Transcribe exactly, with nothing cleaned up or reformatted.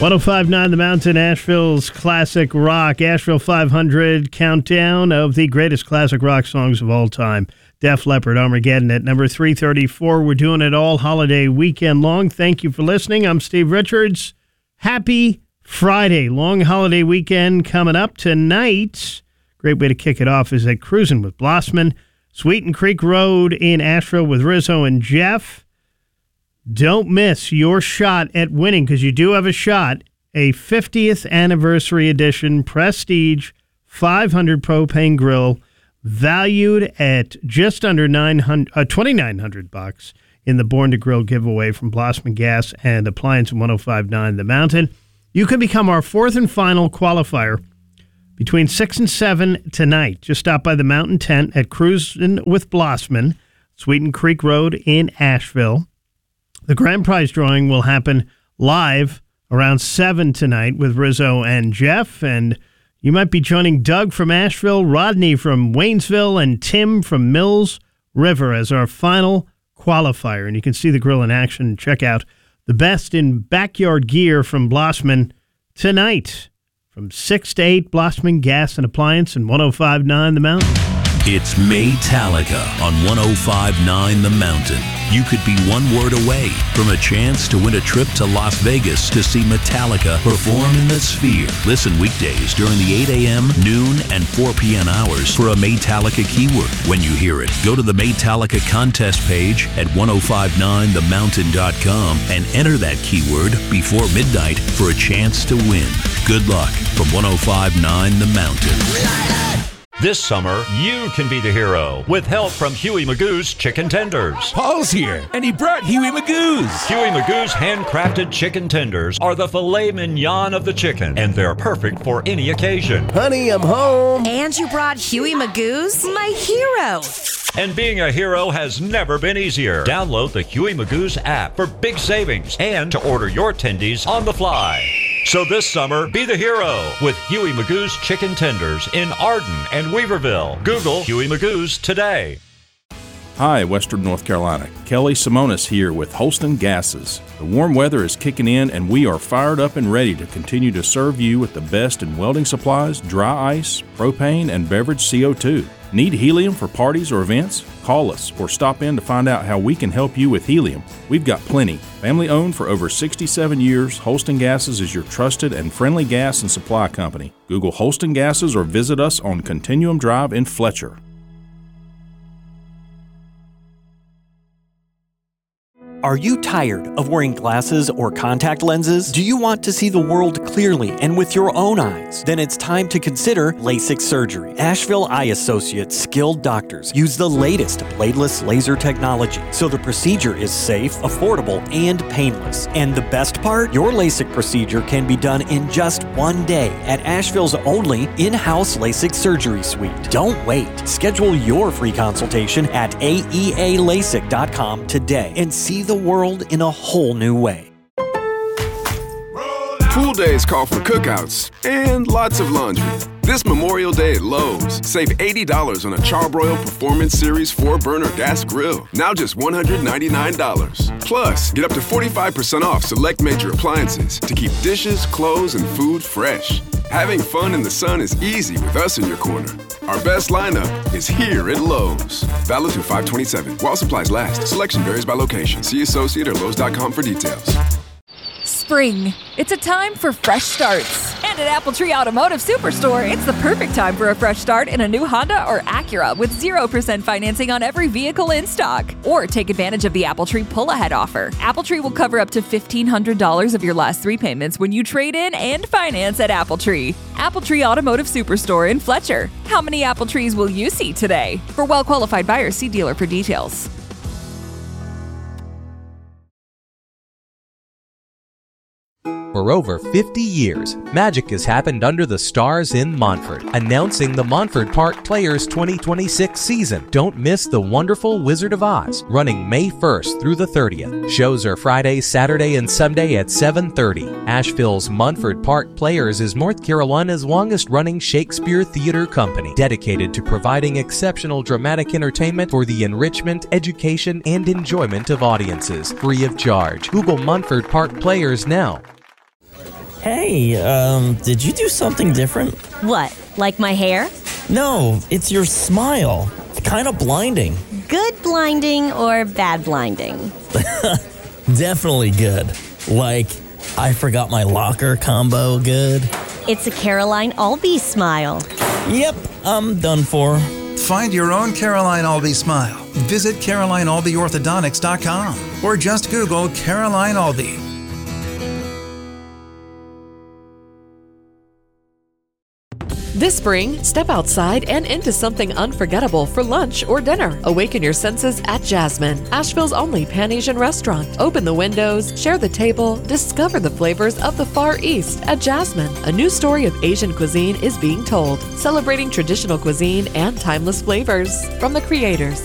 one oh five point nine The Mountain, Asheville's classic rock. Asheville five hundred countdown of the greatest classic rock songs of all time. Def Leppard, Armageddon at number three thirty-four. We're doing it all holiday weekend long. Thank you for listening. I'm Steve Richards. Happy Friday. Long holiday weekend coming up tonight. Great way to kick it off is at Cruising with Blossman. Sweeten Creek Road in Asheville with Rizzo and Jeff. Don't miss your shot at winning, because you do have a shot, a fiftieth anniversary edition Prestige five hundred propane grill valued at just under nine hundred, uh, twenty-nine hundred bucks in the Born to Grill giveaway from Blossman Gas and Appliance in one oh five point nine The Mountain. You can become our fourth and final qualifier between six and seven tonight. Just stop by the Mountain Tent at Cruisin' with Blossman, Sweeten Creek Road in Asheville. The grand prize drawing will happen live around seven tonight with Rizzo and Jeff, and you might be joining Doug from Asheville, Rodney from Waynesville, and Tim from Mills River as our final qualifier. And you can see the grill in action and check out the best in backyard gear from Blossman tonight. From six to eight, Blossman Gas and Appliance and one oh five point nine The Mountain. It's Maytalica on one oh five point nine The Mountain. You could be one word away from a chance to win a trip to Las Vegas to see Metallica perform in the Sphere. Listen weekdays during the eight a.m., noon, and four p.m. hours for a Maytalica keyword. When you hear it, go to the Maytalica contest page at ten fifty-nine the mountain dot com and enter that keyword before midnight for a chance to win. Good luck from ten fifty-nine The Mountain. This summer, you can be the hero with help from Huey Magoo's Chicken Tenders. Paul's here, and he brought Huey Magoo's. Huey Magoo's handcrafted chicken tenders are the filet mignon of the chicken, and they're perfect for any occasion. Honey, I'm home. And you brought Huey Magoo's? My hero. And being a hero has never been easier. Download the Huey Magoo's app for big savings and to order your tendies on the fly. So this summer, be the hero with Huey Magoo's Chicken Tenders in Arden and Weaverville. Google Huey Magoo's today. Hi, Western North Carolina. Kelly Simonis here with Holston Gases. The warm weather is kicking in, and we are fired up and ready to continue to serve you with the best in welding supplies, dry ice, propane, and beverage C O two. Need helium for parties or events? Call us or stop in to find out how we can help you with helium. We've got plenty. Family owned for over sixty-seven years, Holston Gases is your trusted and friendly gas and supply company. Google Holston Gases or visit us on Continuum Drive in Fletcher. Are you tired of wearing glasses or contact lenses? Do you want to see the world clearly and with your own eyes? Then it's time to consider LASIK surgery. Asheville Eye Associates skilled doctors use the latest bladeless laser technology, so the procedure is safe, affordable, and painless. And the best part? Your LASIK procedure can be done in just one day at Asheville's only in-house LASIK surgery suite. Don't wait. Schedule your free consultation at A E A lasik dot com today and see the the world in a whole new way. Pool days call for cookouts and lots of laundry. This Memorial Day at Lowe's, save eighty dollars on a Charbroil Performance Series four burner gas grill. Now just one hundred ninety-nine dollars. Plus, get up to forty-five percent off select major appliances to keep dishes, clothes, and food fresh. Having fun in the sun is easy with us in your corner. Our best lineup is here at Lowe's. Valid through five twenty-seven. While supplies last. Selection varies by location. See associate or lowes dot com for details. Spring. It's a time for fresh starts. And at Appletree Automotive Superstore, it's the perfect time for a fresh start in a new Honda or Acura with zero percent financing on every vehicle in stock. Or take advantage of the Appletree pull-ahead offer. Appletree will cover up to fifteen hundred dollars of your last three payments when you trade in and finance at Appletree. Appletree Automotive Superstore in Fletcher. How many Appletrees will you see today? For well-qualified buyers, see dealer for details. For over fifty years, magic has happened under the stars in Montford. Announcing the Montford Park Players twenty twenty-six season. Don't miss the wonderful Wizard of Oz, running May first through the thirtieth. Shows are Friday, Saturday, and Sunday at seven thirty. Asheville's Montford Park Players is North Carolina's longest-running Shakespeare theater company, dedicated to providing exceptional dramatic entertainment for the enrichment, education, and enjoyment of audiences, free of charge. Google Montford Park Players now. Hey, um, did you do something different? What, like my hair? No, it's your smile. It's kind of blinding. Good blinding or bad blinding? Definitely good. Like, I forgot my locker combo good. It's a Caroline Albee smile. Yep, I'm done for. Find your own Caroline Albee smile. Visit Caroline Albee Orthodontics dot com or just Google Caroline Albee. This spring, step outside and into something unforgettable for lunch or dinner. Awaken your senses at Jasmine, Asheville's only Pan-Asian restaurant. Open the windows, share the table, discover the flavors of the Far East at Jasmine. A new story of Asian cuisine is being told, celebrating traditional cuisine and timeless flavors. From the creators